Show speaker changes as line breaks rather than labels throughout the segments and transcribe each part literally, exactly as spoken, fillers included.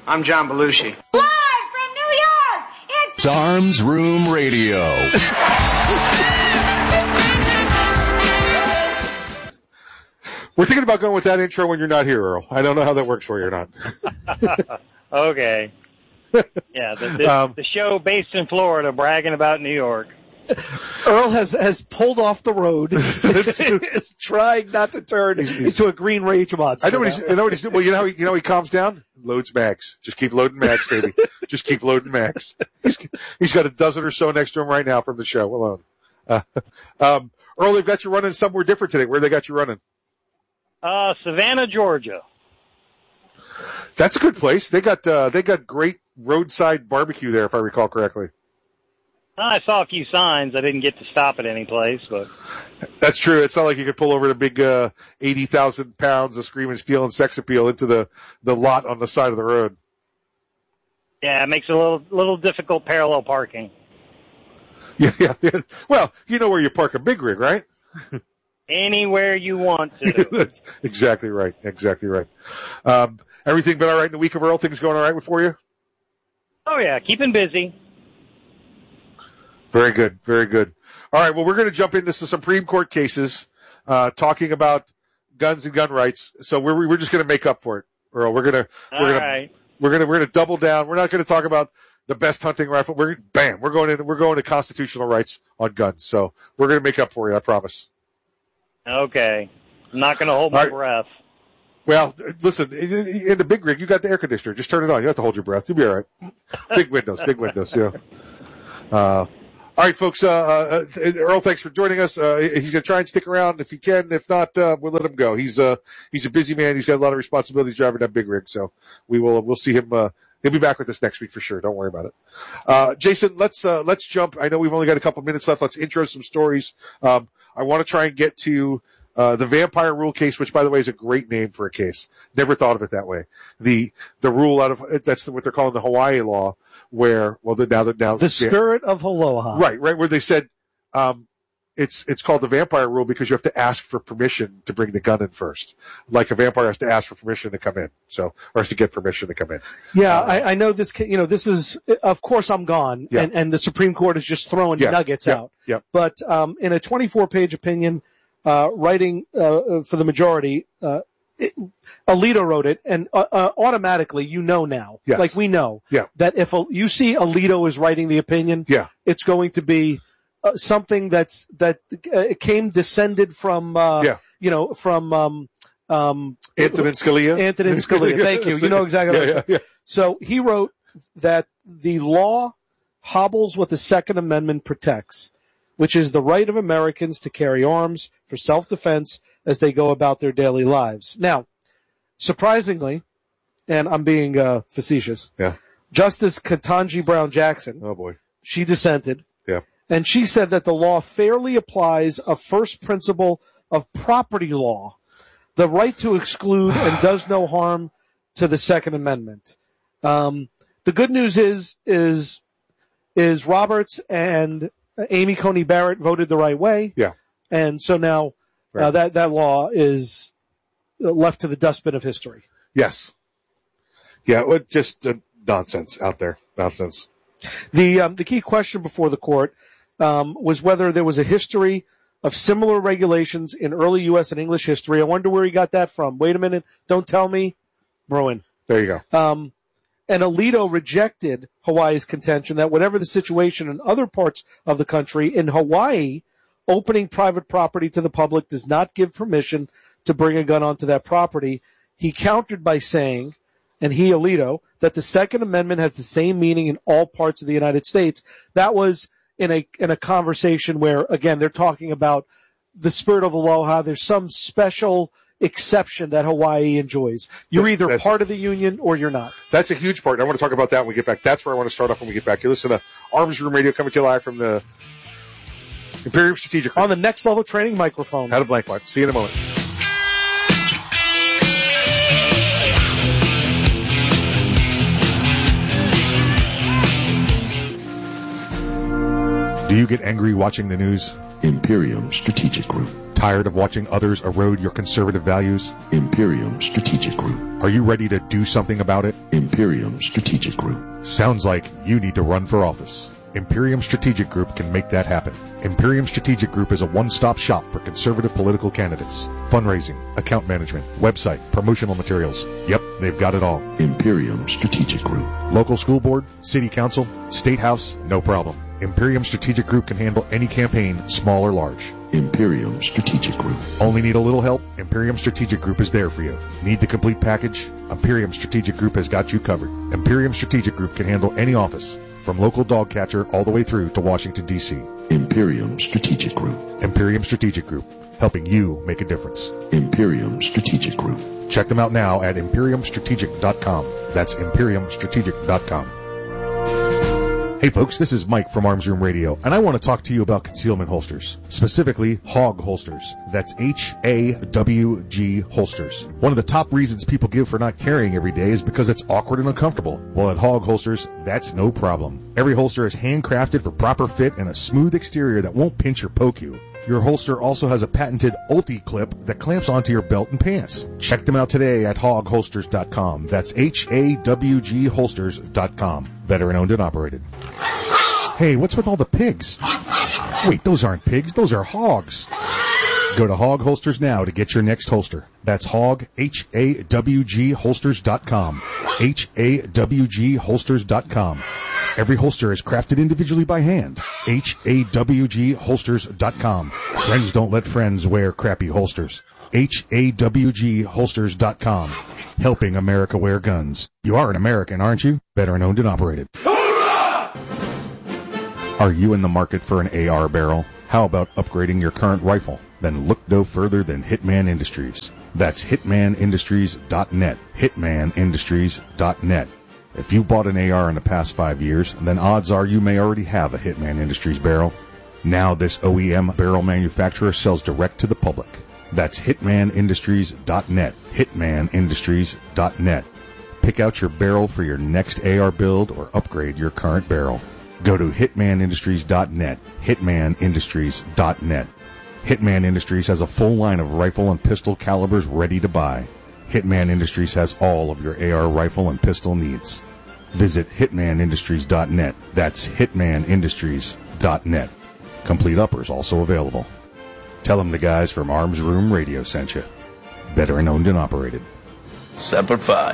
I'm John Belushi.
Live from New York, it's
Arms Room Radio.
We're thinking about going with that intro when you're not here, Earl. I don't know how that works for you or not.
Okay. Yeah, the, the, um, the show based in Florida bragging about New York.
Earl has, has pulled off the road. He's trying not to turn he's, he's, into a green rage monster.
I know what he's, I know what he's doing. Well, you know, you know, he calms down, loads mags. Just keep loading mags, baby. Just keep loading mags. He's, he's got a dozen or so next to him right now from the show alone. Uh, um, Earl, they've got you running somewhere different today. Where they got you running?
Uh, Savannah, Georgia.
That's a good place. They got, uh, they got great roadside barbecue there, if I recall correctly.
I saw a few signs. I didn't get to stop at any place, but
that's true. It's not like you could pull over the big uh, eighty thousand pounds of screaming steel and sex appeal into the, the lot on the side of the road.
Yeah, it makes it a little little difficult parallel parking.
Yeah, yeah, yeah. Well, you know where you park a big rig, right?
Anywhere you want to.
That's exactly right. Exactly right. Um, everything been all right in the week of Earl? Things going all right for you?
Oh yeah, keeping busy.
Very good, very good. All right, well, we're going to jump into some Supreme Court cases, uh, talking about guns and gun rights. So we're we're just going to make up for it, Earl. We're going to we're going
right.
to we're going to we're going to double down. We're not going to talk about the best hunting rifle. We're bam, we're going in. We're going to constitutional rights on guns. So we're going to make up for you. I promise.
Okay, I'm not going to hold my
right.
breath.
Well, listen, in, in the big rig, you got the air conditioner. Just turn it on. You don't have to hold your breath. You'll be all right. Big windows, big windows. Yeah. Uh, All right, folks. Uh, uh, Earl, thanks for joining us. Uh, he's going to try and stick around if he can. If not, uh, we'll let him go. He's uh, he's a busy man. He's got a lot of responsibilities driving that big rig. So we will we'll see him. Uh, he'll be back with us next week for sure. Don't worry about it. Uh, Jason, let's uh, let's jump. I know we've only got a couple minutes left. Let's intro some stories. Um, I want to try and get to uh, the Vampire Rule case, which, by the way, is a great name for a case. Never thought of it that way. The the rule out of that's what they're calling the Hawaii law. Where, well, the, now that now
the spirit yeah, of Aloha,
right, right, where they said, um, it's it's called the vampire rule because you have to ask for permission to bring the gun in first. Like a vampire has to ask for permission to come in, so or has to get permission to come in.
Yeah, uh, I, I know this. You know, this is of course I'm gone, yeah. and and the Supreme Court is just throwing
yeah,
nuggets
yeah,
out.
Yeah.
But um, in a twenty-four page opinion, uh, writing uh, for the majority. Uh, It, Alito wrote it, and uh, uh, automatically you know now,
yes.
like we know,
yeah.
that if a, you see Alito is writing the opinion,
yeah.
it's going to be uh, something that's that uh, came descended from, uh,
yeah.
you know, from um, um,
Antonin Scalia.
Antonin Scalia. Thank you. You know exactly what
yeah,
I'm saying.
Yeah, yeah.
So he wrote that the law hobbles what the Second Amendment protects, which is the right of Americans to carry arms for self-defense as they go about their daily lives. Now, surprisingly, and I'm being uh, facetious,
yeah.
Justice Ketanji Brown Jackson,
oh boy,
she dissented,
yeah.
and she said that the law fairly applies a first principle of property law, the right to exclude and does no harm to the Second Amendment. Um, the good news is, is, is Roberts and Amy Coney Barrett voted the right way,
yeah,
and so now. Right. Uh, that, that law is left to the dustbin of history.
Yes. Yeah, well, just uh, nonsense out there. Nonsense.
The, um, the key question before the court, um, was whether there was a history of similar regulations in early U S and English history. I wonder where he got that from. Wait a minute. Don't tell me. Bruin.
There you go.
Um, and Alito rejected Hawaii's contention that whatever the situation in other parts of the country, in Hawaii, opening private property to the public does not give permission to bring a gun onto that property. He countered by saying, and he, Alito, that the Second Amendment has the same meaning in all parts of the United States. That was in a in a conversation where, again, they're talking about the spirit of aloha. There's some special exception that Hawaii enjoys. You're either that's, part of the union or you're not.
That's a huge part. I want to talk about that when we get back. That's where I want to start off when we get back. You listen to Arms Room Radio coming to you live from the Imperium Strategic
on the Next Level Training microphone.
Out of blank line. See you in a moment.
Do
you get angry watching the news?
Imperium Strategic Group.
Tired of watching others erode your conservative values?
Imperium Strategic Group.
Are you ready to do something about it?
Imperium Strategic Group.
Sounds like you need to run for office. Imperium Strategic Group can make that happen. Imperium Strategic Group is a one-stop shop for conservative political candidates. Fundraising, account management, website, promotional materials. Yep, they've got it all.
Imperium Strategic Group.
Local school board, city council, state house, no problem. Imperium Strategic Group can handle any campaign, small or large.
Imperium Strategic Group.
Only need a little help? Imperium Strategic Group is there for you. Need the complete package? Imperium Strategic Group has got you covered. Imperium Strategic Group can handle any office, from local dog catcher all the way through to Washington, D C
Imperium Strategic Group.
Imperium Strategic Group, helping you make a difference.
Imperium Strategic Group.
Check them out now at imperium strategic dot com. That's imperium strategic dot com. Hey folks, this is Mike from Arms Room Radio, and I want to talk to you about concealment holsters, specifically Hawg holsters. That's H A W G holsters. One of the top reasons people give for not carrying every day is because it's awkward and uncomfortable. Well, at Hawg holsters, that's no problem. Every holster is handcrafted for proper fit and a smooth exterior that won't pinch or poke you. Your holster also has a patented Ulti clip that clamps onto your belt and pants. Check them out today at hawg holsters dot com. That's H A W G holsters dot com. Veteran owned and operated. Hey, what's with all the pigs? Wait, those aren't pigs. Those are hogs. Go to Hawg Holsters now to get your next holster. That's Hawg, H A W G holsters dot com. H A W G holsters dot com. Every holster is crafted individually by hand. H A W G holsters dot com. Friends don't let friends wear crappy holsters. H A W G holsters dot com. Helping America wear guns. You are an American, aren't you? Veteran owned and operated. Hoorah! Are you in the market for an A R barrel? How about upgrading your current rifle? Then look no further than Hitman Industries. That's hitman industries dot net. hitman industries dot net. If you bought an A R in the past five years, then odds are you may already have a Hitman Industries barrel. Now this O E M barrel manufacturer sells direct to the public. That's hitman industries dot net. hitman industries dot net. Pick out your barrel for your next A R build or upgrade your current barrel. Go to hitman industries dot net. hitman industries dot net. Hitman Industries has a full line of rifle and pistol calibers ready to buy. Hitman Industries has all of your A R rifle and pistol needs. Visit hitman industries dot net. That's hitman industries dot net. Complete uppers also available. Tell them the guys from Arms Room Radio sent you. Veteran owned and operated.
Semper Fi.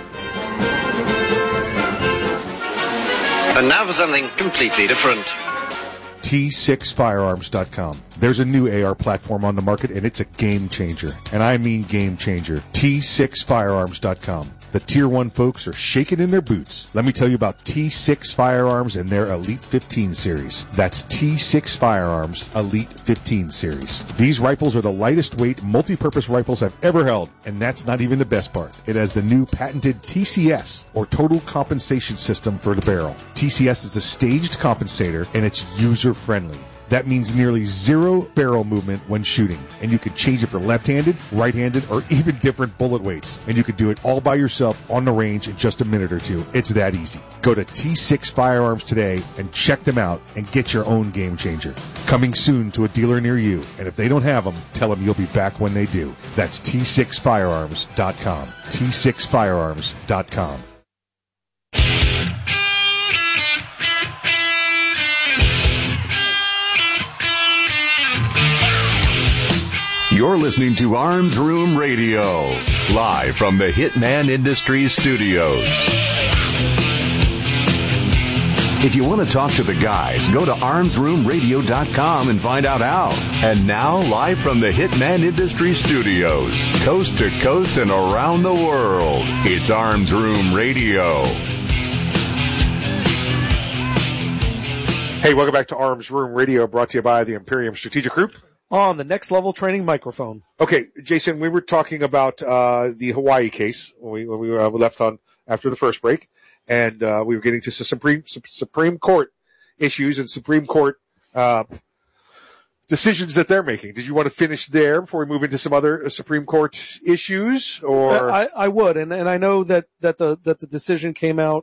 And now for something completely different.
T six firearms dot com. There's a new A R platform on the market, and it's a game changer. And I mean game changer. T six firearms dot com. The Tier one folks are shaking in their boots. Let me tell you about T six Firearms and their Elite fifteen series. That's T six Firearms Elite fifteen series. These rifles are the lightest weight multi-purpose rifles I've ever held, and that's not even the best part. It has the new patented T C S, or Total Compensation System, for the barrel. T C S is a staged compensator, and it's user-friendly. That means nearly zero barrel movement when shooting, and you can change it for left-handed, right-handed, or even different bullet weights. And you can do it all by yourself on the range in just a minute or two. It's that easy. Go to T six Firearms today and check them out and get your own game changer. Coming soon to a dealer near you, and if they don't have them, tell them you'll be back when they do. That's T six firearms dot com. T six firearms dot com.
You're listening to Arms Room Radio, live from the Hitman Industries studios. If you want to talk to the guys, go to arms room radio dot com and find out how. And now, live from the Hitman Industries studios, coast to coast and around the world, it's Arms Room Radio.
Hey, welcome back to Arms Room Radio, brought to you by the Imperium Strategic Group.
On the Next Level Training microphone.
Okay, Jason, we were talking about uh the Hawaii case when we when we uh, left on after the first break, and uh we were getting to some Supreme Supreme Court issues and Supreme Court uh decisions that they're making. Did you want to finish there before we move into some other Supreme Court issues? Or
I, I would, and and I know that that the that the decision came out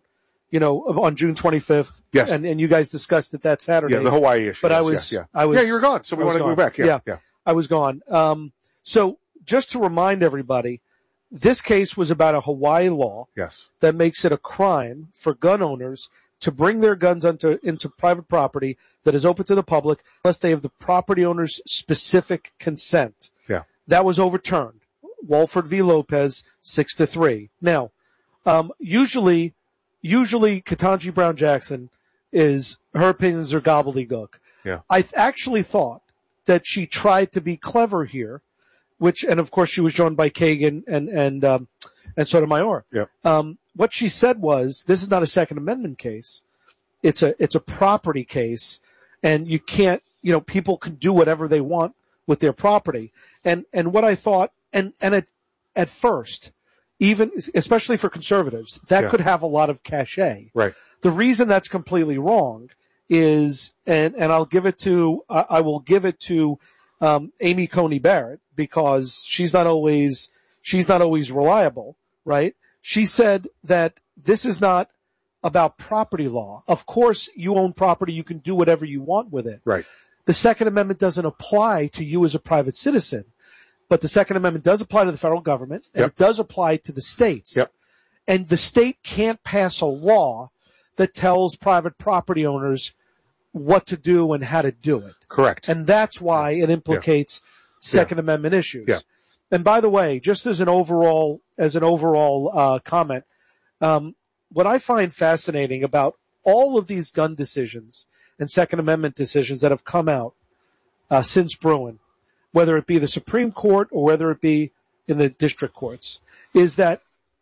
you know, on June twenty-fifth.
Yes.
And, and you guys discussed it that Saturday.
Yeah, the Hawaii issue.
But
yes,
I was,
yeah, yeah.
I was,
yeah, you were gone, so we want to go back. Yeah,
yeah,
yeah.
I was gone. Um, so just to remind everybody, this case was about a Hawaii law.
Yes.
That makes it a crime for gun owners to bring their guns onto, into private property that is open to the public unless they have the property owner's specific consent.
Yeah.
That was overturned. Walford v. Lopez, six to three. Now, um, usually, usually Ketanji Brown Jackson is, her opinions are gobbledygook.
Yeah.
I th- actually thought that she tried to be clever here, which, and of course she was joined by Kagan and, and, um, and Sotomayor.
Yeah.
Um, what she said was, this is not a Second Amendment case. It's a, it's a property case, and you can't, you know, people can do whatever they want with their property. And, and what I thought, and, and at, at first, even, especially for conservatives, that
yeah.
could have a lot of cachet.
Right.
The reason that's completely wrong is, and, and I'll give it to, uh, I will give it to, um, Amy Coney Barrett, because she's not always, she's not always reliable, right? She said that this is not about property law. Of course, you own property. You can do whatever you want with it.
Right.
The Second Amendment doesn't apply to you as a private citizen, but the Second Amendment does apply to the federal government, and
yep.
it does apply to the states.
Yep.
And the state can't pass a law that tells private property owners what to do and how to do it.
Correct.
And that's why it implicates yeah. Second yeah. Amendment issues.
Yeah.
And by the way, just as an overall, as an overall, uh, comment, um, what I find fascinating about all of these gun decisions and Second Amendment decisions that have come out, uh, since Bruen, whether it be the Supreme Court or whether it be in the district courts, is that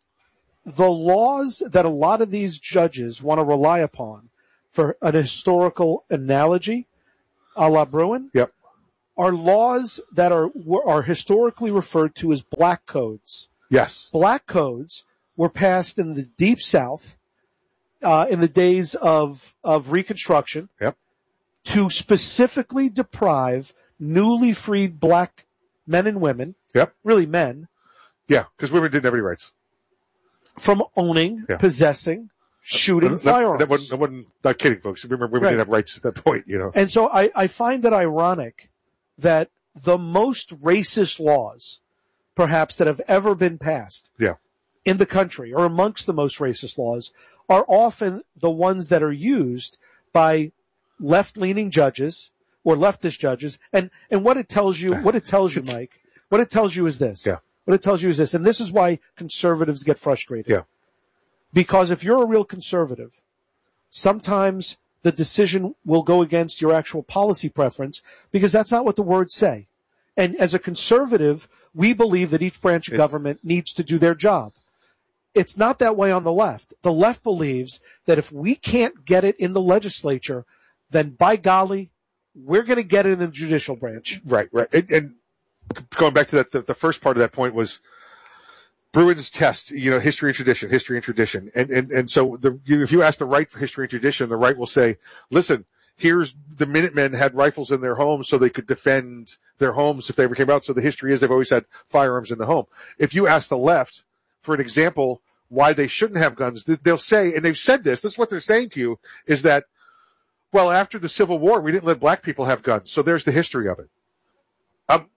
the laws that a lot of these judges want to rely upon for an historical analogy, a la Bruen,
yep.
are laws that are are historically referred to as black codes.
Yes.
Black codes were passed in the Deep South uh, in the days of, of Reconstruction
yep.
to specifically deprive newly freed black men and women,
yep.
really men.
Yeah, because women didn't have any rights.
From owning, yeah. possessing, shooting
that,
firearms.
That wasn't, that wasn't, not kidding, folks. Remember, women
right.
didn't have rights at that point, you know.
And so I, I find it ironic that the most racist laws, perhaps, that have ever been passed
yeah.
in the country, or amongst the most racist laws, are often the ones that are used by left-leaning judges or leftist judges. And, and what it tells you, what it tells you, Mike, what it tells you is this.
Yeah.
What it tells you is this, and this is why conservatives get frustrated.
Yeah.
Because if you're a real conservative, sometimes the decision will go against your actual policy preference because that's not what the words say. And as a conservative, we believe that each branch of it, government needs to do their job. It's not that way on the left. The left believes that if we can't get it in the legislature, then by golly, we're going to get it in the judicial branch.
Right, right. And, and going back to that, the, the first part of that point was Bruin's test, you know, history and tradition, history and tradition. And, and, and so the, you, if you ask the right for history and tradition, the right will say, listen, here's the Minutemen had rifles in their homes so they could defend their homes if they ever came out. So the history is they've always had firearms in the home. If you ask the left for an example why they shouldn't have guns, they'll say, and they've said this, this is what they're saying to you, is that, well, after the Civil War, we didn't let black people have guns. So there's the history of it. Um,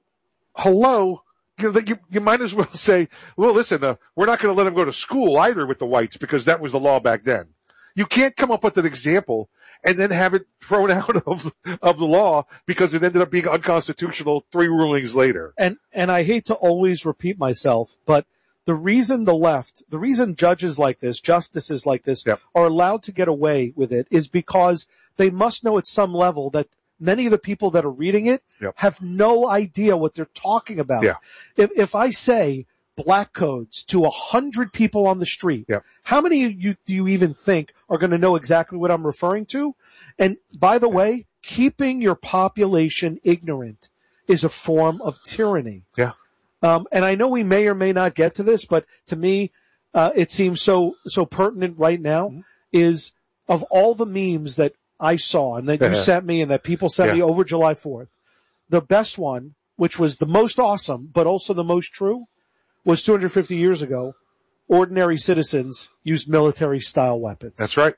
hello? You know, you, you might as well say, well, listen, uh, we're not going to let them go to school either with the whites because that was the law back then. You can't come up with an example and then have it thrown out of, of the law because it ended up being unconstitutional three rulings later.
And, and I hate to always repeat myself, but the reason the left, the reason judges like this, justices like this,
yep.
are allowed to get away with it is because they must know at some level that many of the people that are reading it
yep.
have no idea what they're talking about.
Yeah.
If, if I say black codes to a hundred people on the street,
yep.
how many of you do you even think are going to know exactly what I'm referring to? And by the yeah. way, keeping your population ignorant is a form of tyranny.
Yeah.
Um, and I know we may or may not get to this, but to me, uh, it seems so, so pertinent right now mm-hmm. is of all the memes that I saw and that you sent me and that people sent yeah. me over July fourth, the best one, which was the most awesome, but also the most true, was two hundred fifty years ago ordinary citizens used military-style weapons.
That's right.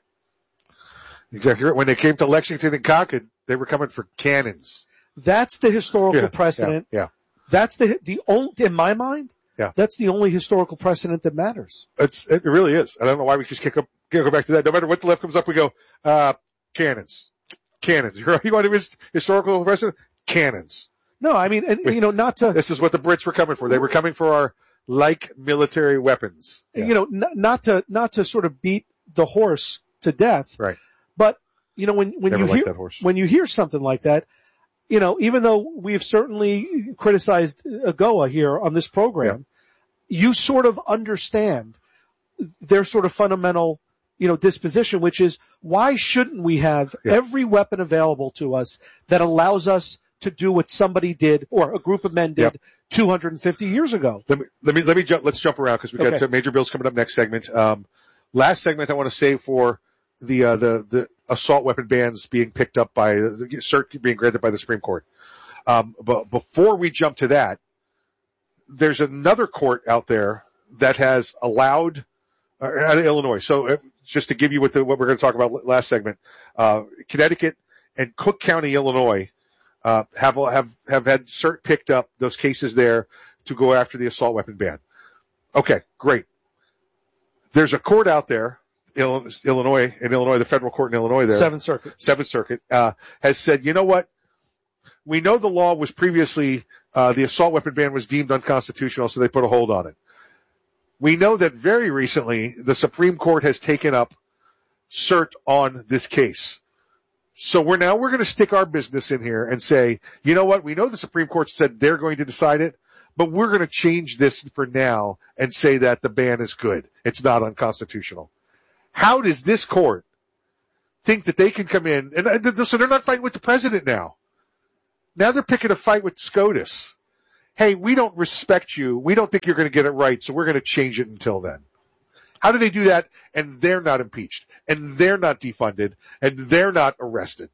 Exactly right. When they came to Lexington and Concord, they were coming for cannons.
That's the historical
Yeah,
precedent.
Yeah, yeah.
That's the the only, in my mind,
Yeah.
that's the only historical precedent that matters.
It's, it really is. I don't know why we just kick up, go back to that. No matter what the left comes up, we go, uh, cannons. Cannons. You want to his historical precedent? Cannons.
No, I mean, and, you know, not to,
This is what the Brits were coming for. They were coming for our like military weapons. Yeah.
you know, n- not to, not to sort of beat the horse to death.
Right.
But, you know, when, when
Never
you
liked
hear,
that horse.
when you hear something like that, you know, even though we've certainly criticized AGOA here on this program, yeah. you sort of understand their sort of fundamental, you know, disposition, which is why shouldn't we have yeah. every weapon available to us that allows us to do what somebody did or a group of men did yep. two hundred fifty years ago?
Let me, let me, let me jump, let's jump around because we got okay. major bills coming up next segment. Um, last segment I want to save for the, uh, the, the assault weapon bans being picked up by, the cert being granted by the Supreme Court. Um, but before we jump to that, there's another court out there that has allowed, uh, out of Illinois. So uh, just to give you what the, what we're going to talk about last segment, uh, Connecticut and Cook County, Illinois, uh, have, have, have had cert picked up those cases there to go after the assault weapon ban. Okay, great. There's a court out there, Illinois, in Illinois, the federal court in Illinois there.
Seventh Circuit.
Seventh Circuit, uh, has said, you know what? We know the law was previously, uh, the assault weapon ban was deemed unconstitutional, so they put a hold on it. We know that very recently the Supreme Court has taken up cert on this case. So we're now, we're going to stick our business in here and say, you know what? We know the Supreme Court said they're going to decide it, but we're going to change this for now and say that the ban is good. It's not unconstitutional. How does this court think that they can come in and, and so they're not fighting with the president now. Now they're picking a fight with SCOTUS. Hey, we don't respect you. We don't think you're going to get it right, so we're going to change it until then. How do they do that? And they're not impeached, and they're not defunded, and they're not arrested.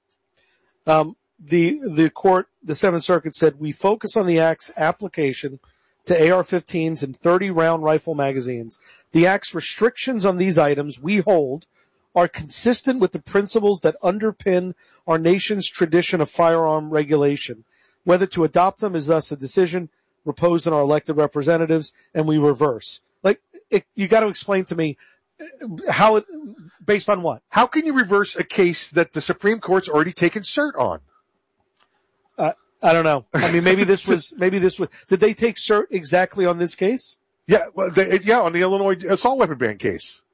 Um, the the court, the Seventh Circuit said, we focus on the Act's application to A R fifteens and thirty round rifle magazines. The Act's restrictions on these items, we hold, are consistent with the principles that underpin our nation's tradition of firearm regulation. Whether to adopt them is thus a decision reposed on our elected representatives, and we reverse. Like, it, you got to explain to me how, it, based on what?
How can you reverse a case that the Supreme Court's already taken cert on?
Uh, I don't know. I mean, maybe this was, maybe this was, did they take cert exactly on this case?
Yeah, well, they, yeah, on the Illinois assault weapon ban case.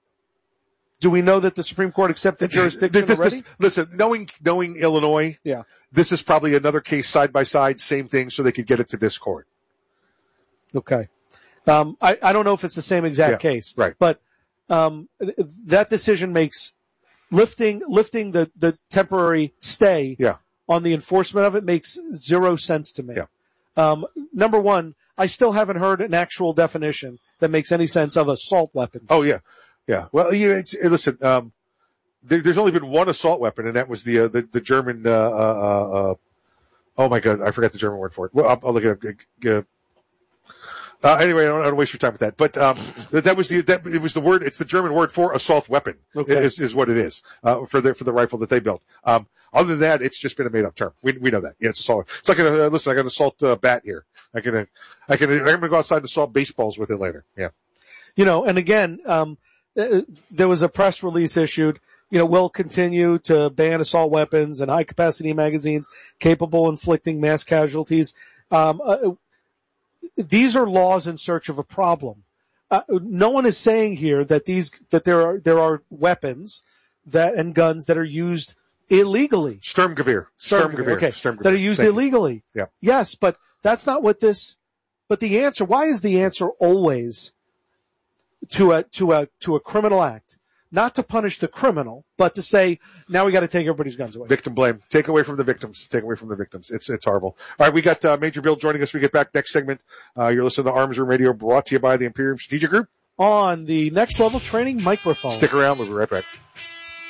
Do we know that the Supreme Court accepted jurisdiction
this,
already?
This, listen, knowing, knowing Illinois,
yeah,
this is probably another case side by side, same thing, so they could get it to this court.
Okay. Um, I, I don't know if it's the same exact
yeah,
case,
right?
But um, that decision makes lifting lifting the, the temporary stay
yeah.
on the enforcement of it makes zero sense to me.
Yeah.
Um, number one, I still haven't heard an actual definition that makes any sense of assault weapons.
Oh yeah, yeah. Well, you know, it's, listen, um, there, there's only been one assault weapon, and that was the uh, the, the German. Uh, uh, uh, oh my God, I forgot the German word for it. Well, I'll, I'll look it up. Uh, Uh, anyway, I don't, I don't waste your time with that. But um, that, that was the that it was the word. It's the German word for assault weapon.
Okay.
Is, is what it is uh, for the for the rifle that they built. Um, other than that, it's just been a made up term. We we know that. Yeah, it's assault. It's like a, uh, listen. I got an assault uh, bat here. I can uh, I can I'm gonna go outside and assault baseballs with it later. Yeah.
You know, and again, um, uh, there was a press release issued. You know, we'll continue to ban assault weapons and high capacity magazines capable of inflicting mass casualties. Um, uh, These are laws in search of a problem. Uh, no one is saying here that these that there are there are weapons that and guns that are used illegally.
Sturmgewehr.
Sturmgewehr. Okay.
Sturmgewehr.
That are used
Thank
illegally.
You. Yeah.
Yes, but that's not what this. But the answer. Why is the answer always to a to a to a criminal act? Not to punish the criminal, but to say, now we got to take everybody's guns away.
Victim blame. Take away from the victims. Take away from the victims. It's it's horrible. All right, we got uh, Major Bill joining us. We get back next segment. Uh, you're listening to Arms Room Radio, brought to you by the Imperium Strategic Group.
On the Next Level Training microphone.
Stick around. We'll be right back.